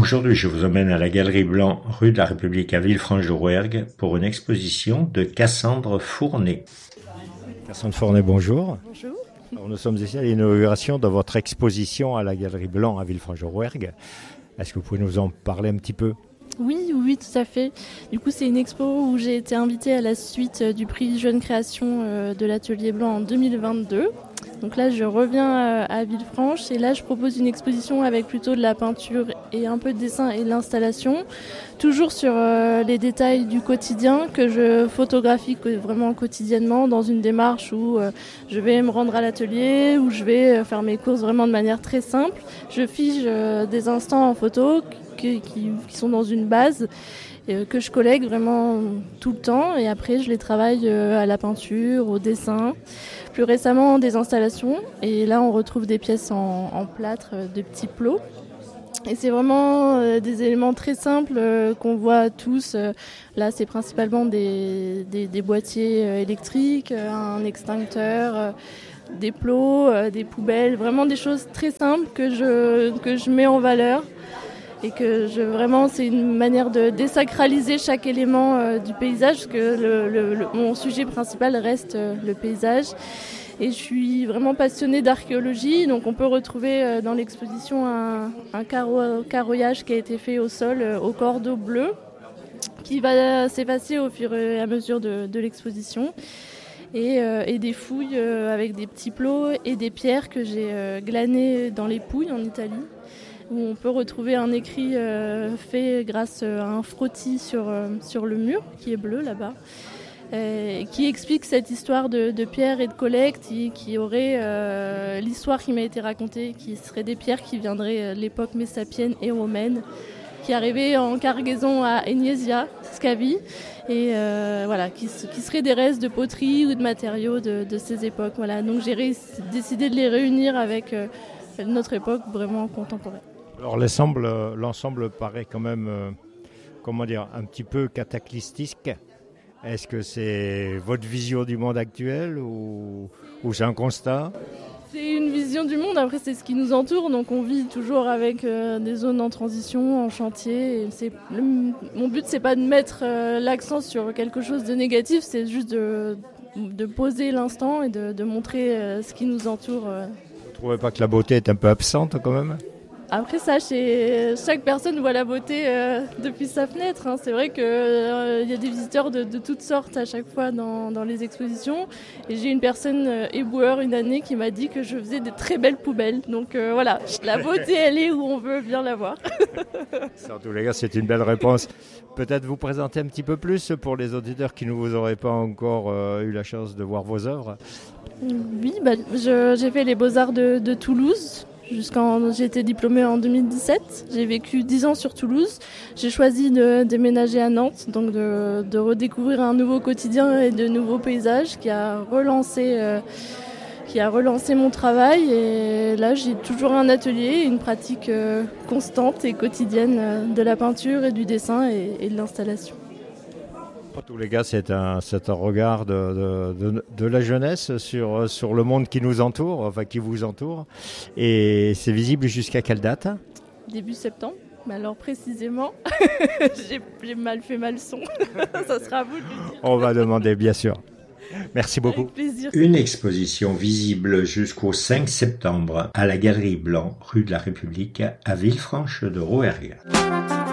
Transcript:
Aujourd'hui, je vous emmène à la Galerie Blanc, rue de la République à Villefranche-de-Rouergue, pour une exposition de Cassandre Fournet. Cassandre Fournet, bonjour. Bonjour. Alors, nous sommes ici à l'inauguration de votre exposition à la Galerie Blanc à Villefranche-de-Rouergue. Est-ce que vous pouvez nous en parler un petit peu ? Oui, tout à fait. Du coup, c'est une expo où j'ai été invitée à la suite du prix Jeune Création de l'Atelier Blanc en 2022. Donc là, je reviens à Villefranche et là, je propose une exposition avec plutôt de la peinture et un peu de dessin et de l'installation. Toujours sur les détails du quotidien que je photographie vraiment quotidiennement dans une démarche où je vais me rendre à l'atelier, où je vais faire mes courses vraiment de manière très simple. Je fige des instants en photo qui sont dans une base que je collègue vraiment tout le temps et après je les travaille à la peinture, au dessin, plus récemment des installations et là on retrouve des pièces en plâtre, de petits plots et c'est vraiment des éléments très simples qu'on voit tous. Là c'est principalement des boîtiers électriques, un extincteur, des plots, des poubelles, vraiment des choses très simples que je mets en valeur. Et que vraiment, c'est une manière de désacraliser chaque élément du paysage, parce que mon sujet principal reste le paysage. Et je suis vraiment passionnée d'archéologie, donc on peut retrouver dans l'exposition un carroyage qui a été fait au sol au cordeau bleu, qui va s'effacer au fur et à mesure de l'exposition. Et des fouilles avec des petits plots et des pierres que j'ai glanées dans les Pouilles en Italie, où on peut retrouver un écrit fait grâce à un frottis sur le mur, qui est bleu là-bas, qui explique cette histoire de pierres et de collecte, qui aurait l'histoire qui m'a été racontée, qui serait des pierres qui viendraient de l'époque messapienne et romaine, qui arrivaient en cargaison à Egnesia, Scavi, et voilà, qui seraient des restes de poterie ou de matériaux de ces époques. Voilà. Donc j'ai décidé de les réunir avec notre époque vraiment contemporaine. Alors l'ensemble paraît quand même, un petit peu cataclystique. Est-ce que c'est votre vision du monde actuel ou c'est un constat ? C'est une vision du monde, après c'est ce qui nous entoure, donc on vit toujours avec des zones en transition, en chantier. Et mon but c'est pas de mettre l'accent sur quelque chose de négatif, c'est juste de poser l'instant et de montrer ce qui nous entoure. Vous ne trouvez pas que la beauté est un peu absente quand même ? Après ça, chaque personne voit la beauté depuis sa fenêtre. Hein. C'est vrai qu'il y a des visiteurs de toutes sortes à chaque fois dans les expositions. Et j'ai une personne éboueur une année qui m'a dit que je faisais des très belles poubelles. Donc voilà, la beauté elle est où on veut bien la voir. En tous les cas, c'est une belle réponse. Peut-être vous présenter un petit peu plus pour les auditeurs qui ne vous auraient pas encore eu la chance de voir vos œuvres. Oui, j'ai fait les Beaux-Arts de Toulouse. J'ai été diplômée en 2017. J'ai vécu 10 ans sur Toulouse. J'ai choisi de déménager à Nantes, donc de redécouvrir un nouveau quotidien et de nouveaux paysages qui a relancé mon travail. Et là, j'ai toujours un atelier, une pratique constante et quotidienne de la peinture et du dessin et de l'installation. En tous les cas, c'est un regard de la jeunesse sur le monde qui nous entoure, enfin qui vous entoure. Et c'est visible jusqu'à quelle date ? Début septembre. Mais alors précisément, j'ai mal fait ma leçon. Ça sera à vous de le dire. On va demander, bien sûr. Merci beaucoup. Avec plaisir. Une exposition visible jusqu'au 5 septembre à la Galerie Blanc, rue de la République à Villefranche-de-Rouergue.